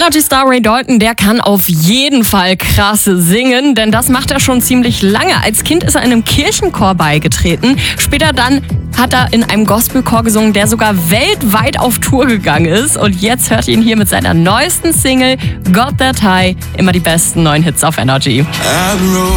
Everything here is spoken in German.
Energy-Star Ray Dalton, der kann auf jeden Fall krass singen, denn das macht er schon ziemlich lange. Als Kind ist er in einem Kirchenchor beigetreten. Später dann hat er in einem Gospelchor gesungen, der sogar weltweit auf Tour gegangen ist. Und jetzt hört ihr ihn hier mit seiner neuesten Single Got That High. Immer die besten neuen Hits auf Energy.